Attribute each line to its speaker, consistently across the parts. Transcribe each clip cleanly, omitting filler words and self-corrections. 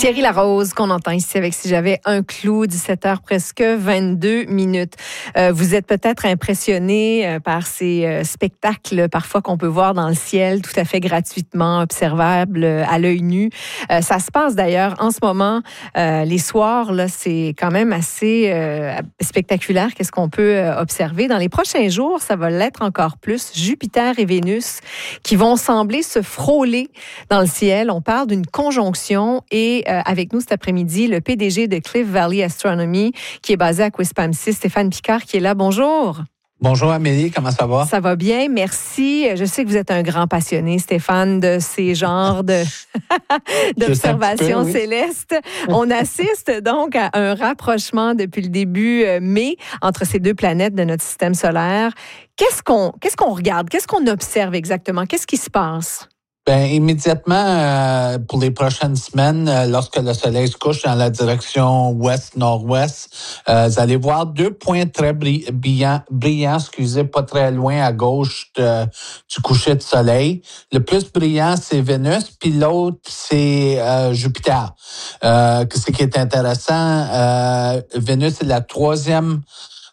Speaker 1: Thierry Larose, qu'on entend ici avec Si j'avais un clou, 17h presque 22 minutes. Vous êtes peut-être impressionné par ces spectacles parfois qu'on peut voir dans le ciel, tout à fait gratuitement, observables à l'œil nu. Ça se passe d'ailleurs en ce moment, les soirs, là, c'est quand même assez spectaculaire. Qu'est-ce qu'on peut observer? Dans les prochains jours, ça va l'être encore plus. Jupiter et Vénus qui vont sembler se frôler dans le ciel. On parle d'une conjonction et avec nous cet après-midi, le PDG de Cliff Valley Astronomy, qui est basé à Quispamsis, Stéphane Picard, qui est là. Bonjour.
Speaker 2: Bonjour Amélie, comment ça va?
Speaker 1: Ça va bien, merci. Je sais que vous êtes un grand passionné, Stéphane, de ces genres d'observations célestes. On assiste donc à un rapprochement depuis le début mai entre ces deux planètes de notre système solaire. Qu'est-ce qu'on regarde? Qu'est-ce qu'on observe exactement? Qu'est-ce qui se passe?
Speaker 2: Bien, immédiatement, pour les prochaines semaines, lorsque le soleil se couche dans la direction ouest-nord-ouest, vous allez voir deux points très brillants, pas très loin à gauche du coucher de soleil. Le plus brillant, c'est Vénus, puis l'autre, c'est Jupiter. Ce qui est intéressant, Vénus est la troisième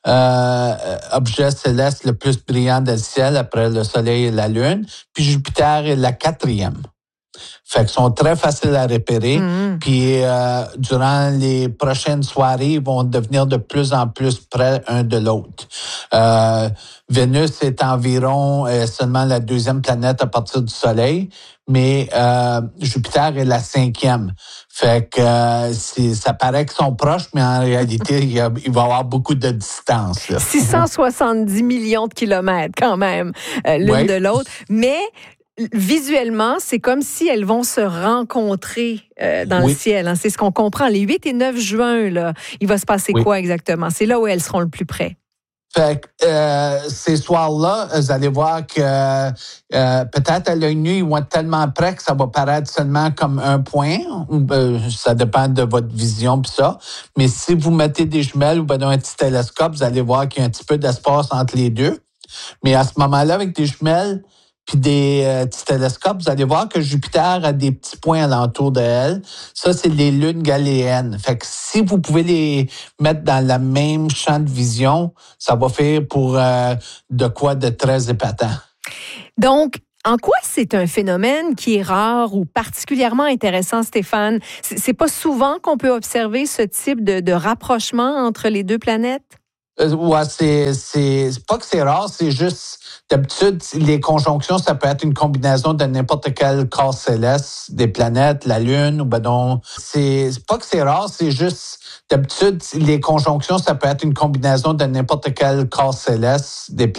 Speaker 2: objet céleste le plus brillant dans le ciel après le Soleil et la Lune. Puis Jupiter est la quatrième. Fait qu'ils sont très faciles à repérer. Puis durant les prochaines soirées, ils vont devenir de plus en plus près un de l'autre. Vénus est environ seulement la deuxième planète à partir du Soleil, mais Jupiter est la cinquième. Fait que ça paraît qu'ils sont proches, mais en réalité, il va y avoir beaucoup de distance. Là.
Speaker 1: 670 millions de kilomètres quand même, l'une de l'autre. Mais visuellement, c'est comme si elles vont se rencontrer dans le ciel. Hein. C'est ce qu'on comprend. Les 8 et 9 juin, là, il va se passer quoi exactement? C'est là où elles seront le plus près.
Speaker 2: Fait que ces soirs-là, vous allez voir que peut-être à l'œil nu, ils vont être tellement près que ça va paraître seulement comme un point. Ça dépend de votre vision pis ça. Mais si vous mettez des jumelles ou un petit télescope, vous allez voir qu'il y a un petit peu d'espace entre les deux. Mais à ce moment-là, avec des jumelles puis des petits télescopes, vous allez voir que Jupiter a des petits points alentour de elle. Ça, c'est les lunes galiléennes. Fait que si vous pouvez les mettre dans le même champ de vision, ça va faire pour de quoi de très épatant.
Speaker 1: Donc, en quoi c'est un phénomène qui est rare ou particulièrement intéressant, Stéphane? C'est pas souvent qu'on peut observer ce type de rapprochement entre les deux planètes?
Speaker 2: Ouais, c'est pas que c'est rare, c'est juste d'habitude les conjonctions, ça peut être une combinaison de n'importe quel corps céleste, des planètes, la Lune ou c'est pas que c'est rare, c'est juste d'habitude les conjonctions, ça peut être une combinaison de n'importe quel corps céleste, des planètes.